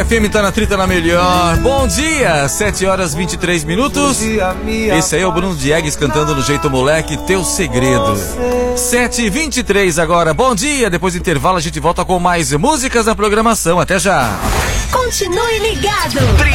FM tá na trita na melhor. Bom dia, 7h23. Esse aí é o Bruno Diegues cantando no jeito moleque, Teu Segredo. 7h23 agora. Bom dia, depois do intervalo a gente volta com mais músicas na programação. Até já. Continue ligado.